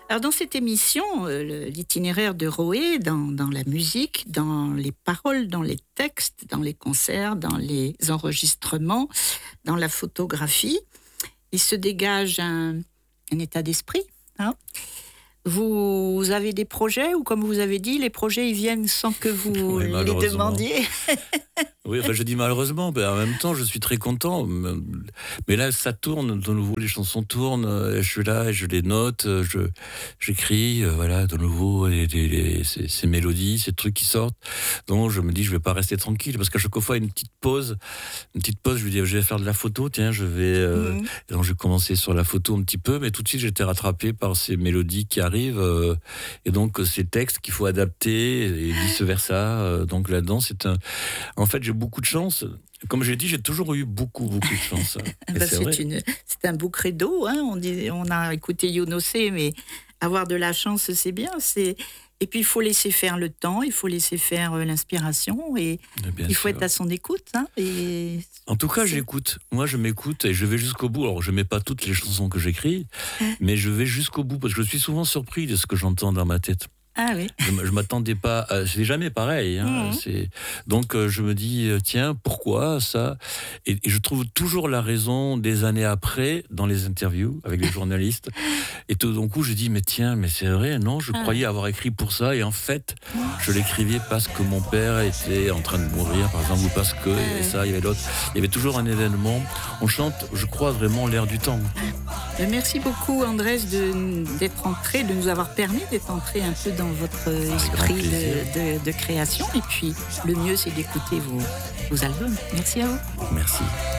Alors dans cette émission, l'itinéraire de Roé, dans la musique, dans les paroles, dans les textes, dans les concerts, dans les enregistrements, dans la photographie, il se dégage un état d'esprit. Hein. Vous avez des projets ou comme vous avez dit, les projets ils viennent sans que vous Oui, les malheureusement. demandiez. Oui, enfin, je dis malheureusement, mais en même temps, je suis très content. Mais là, ça tourne de nouveau, les chansons tournent. Je suis là, et je les note, j'écris, voilà, de nouveau ces mélodies, ces trucs qui sortent. Donc, je me dis, je vais pas rester tranquille, parce qu'à chaque fois, une petite pause, je lui dis, je vais faire de la photo, tiens, je vais. Mhm. Et donc, j'ai commencé sur la photo un petit peu, mais tout de suite, j'étais rattrapé par ces mélodies qui arrivent, et donc ces textes qu'il faut adapter, et vice versa. Donc là-dedans, en fait, j'ai beaucoup de chance. Comme j'ai dit, j'ai toujours eu beaucoup, beaucoup de chance. Et Ben, c'est vrai. c'est un beau credo. Hein. On a écouté Yono C, mais avoir de la chance, c'est bien. Et puis, il faut laisser faire le temps, il faut laisser faire l'inspiration et Bien il faut sûr. être à son écoute. Hein. Et En tout cas, c'est- j'écoute. Moi, je m'écoute et je vais jusqu'au bout. Alors, je mets pas toutes les chansons que j'écris, mais je vais jusqu'au bout parce que je suis souvent surpris de ce que j'entends dans ma tête. Ah oui. Je m'attendais pas. C'est jamais pareil. Hein. Mhm. Donc je me dis tiens, pourquoi ça, et je trouve toujours la raison des années après dans les interviews avec les journalistes. Et tout d'un coup, je dis mais tiens, mais c'est vrai, non, je Ah. croyais avoir écrit pour ça, et en fait, je l'écrivais parce que mon père était en train de mourir, par exemple, ou parce que et ça, il y avait l'autre. Il y avait toujours un événement. On chante, je crois, vraiment l'air du temps. Merci beaucoup, Andrés, d'être entré, de nous avoir permis d'être entré un peu dans votre esprit plaisir. de création. Et puis, le mieux, c'est d'écouter vos albums. Merci à vous. Merci.